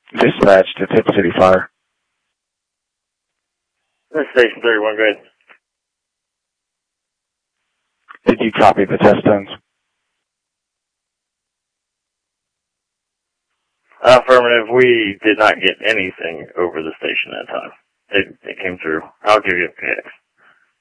Dispatch to Tip City Fire. This is Station 31, go ahead. Did you copy the test tones? Affirmative, we did not get anything over the station that time. It came through. I'll give you a PX.